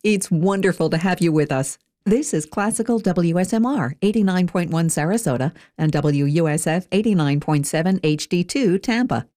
It's wonderful to have you with us. This is Classical WSMR 89.1 Sarasota and WUSF 89.7 HD2 Tampa.